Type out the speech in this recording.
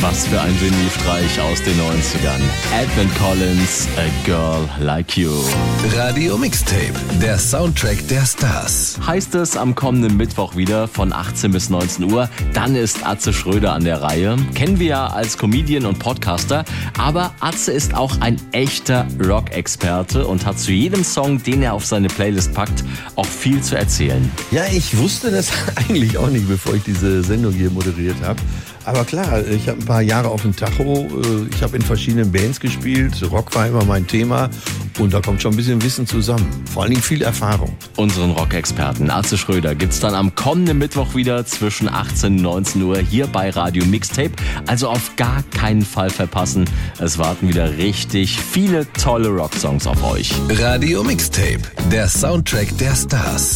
Was für ein Geniestreich aus den 90ern. Edwin Collins, A Girl Like You. Radio Mixtape, der Soundtrack der Stars. Heißt es am kommenden Mittwoch wieder von 18 bis 19 Uhr. Dann ist Atze Schröder an der Reihe. Kennen wir ja als Comedian und Podcaster. Aber Atze ist auch ein echter Rock-Experte und hat zu jedem Song, den er auf seine Playlist packt, auch viel zu erzählen. Ja, ich wusste das eigentlich auch nicht, bevor ich diese Sendung hier moderiert habe. Aber klar, ich habe ein paar Jahre auf dem Tacho, ich habe in verschiedenen Bands gespielt, Rock war immer mein Thema und da kommt schon ein bisschen Wissen zusammen, vor allen Dingen viel Erfahrung. Unseren Rock-Experten Atze Schröder gibt's dann am kommenden Mittwoch wieder zwischen 18 und 19 Uhr hier bei Radio Mixtape. Also auf gar keinen Fall verpassen, es warten wieder richtig viele tolle Rocksongs auf euch. Radio Mixtape, der Soundtrack der Stars.